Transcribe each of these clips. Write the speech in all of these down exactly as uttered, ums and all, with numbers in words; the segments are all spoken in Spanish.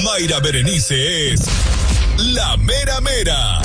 Mayra Berenice es la mera mera.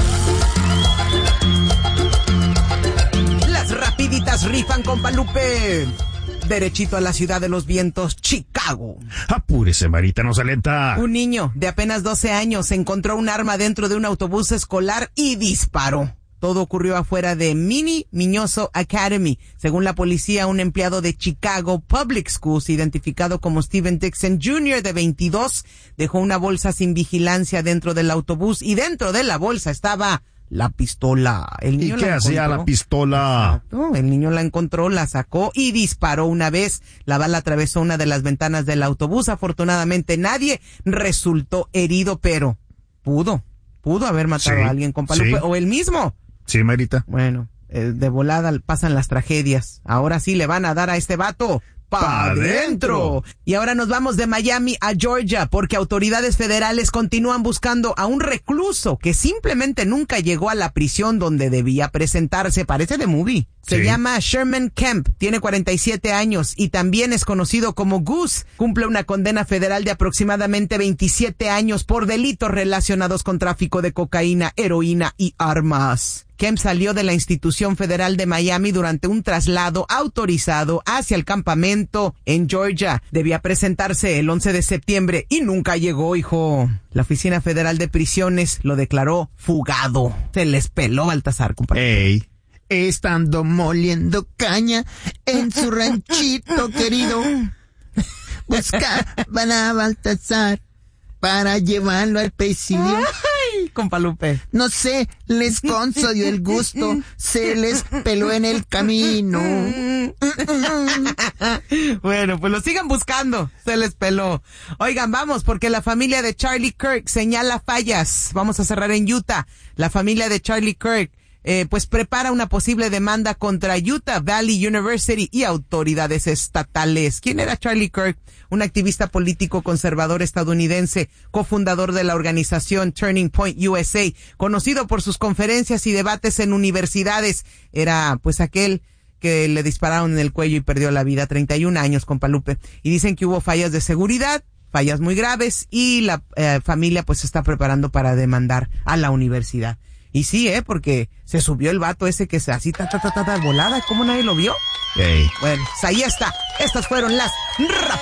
Las rapiditas rifan, compa Lupe. Derechito a la ciudad de los vientos, Chicago. Apúrese, Marita, no se alenta. Un niño de apenas doce años encontró un arma dentro de un autobús escolar y disparó. Todo ocurrió afuera de Mini Miñoso Academy. Según la policía, un empleado de Chicago Public Schools, identificado como Steven Dixon junior de veintidós, dejó una bolsa sin vigilancia dentro del autobús y dentro de la bolsa estaba la pistola. El niño ¿Y qué la hacía encontró. la pistola? Exacto. El niño la encontró, la sacó y disparó una vez. La bala atravesó una de las ventanas del autobús. Afortunadamente nadie resultó herido, pero pudo, pudo haber matado Sí, a alguien, compa Lupe, sí. o él mismo. Sí, Marita. Bueno, eh, de volada pasan las tragedias. Ahora sí le van a dar a este vato pa' Pa' adentro. adentro. Y ahora nos vamos de Miami a Georgia porque autoridades federales continúan buscando a un recluso que simplemente nunca llegó a la prisión donde debía presentarse. Parece de movie. Se Sí. llama Sherman Kemp, tiene cuarenta y siete años y también es conocido como Goose. Cumple una condena federal de aproximadamente veintisiete años por delitos relacionados con tráfico de cocaína, heroína y armas. Kemp salió de la institución federal de Miami durante un traslado autorizado hacia el campamento en Georgia. Debía presentarse el once de septiembre y nunca llegó, hijo. La Oficina Federal de Prisiones lo declaró fugado. Se les peló Baltasar, compadre. Ey. Estando moliendo caña en su ranchito querido, buscaban a Baltasar para llevarlo al presidio. Ay, compa Lupe. No sé, les concedió el gusto, se les peló en el camino. Bueno, pues lo sigan buscando, se les peló. Oigan, vamos, porque la familia de Charlie Kirk señala fallas. Vamos a cerrar en Utah. La familia de Charlie Kirk Eh, pues prepara una posible demanda contra Utah Valley University y autoridades estatales. ¿Quién era Charlie Kirk? Un activista político conservador estadounidense, cofundador de la organización Turning Point U S A, conocido por sus conferencias y debates en universidades. Era pues aquel que le dispararon en el cuello y perdió la vida, treinta y un años, compa Lupe. Y dicen que hubo fallas de seguridad, fallas muy graves, y la eh, familia pues se está preparando para demandar a la universidad. Y sí, eh, porque se subió el vato ese que se así, ta, ta, ta, ta, ta, volada, ¿cómo nadie lo vio? Ey. Bueno, pues ahí está. Estas fueron las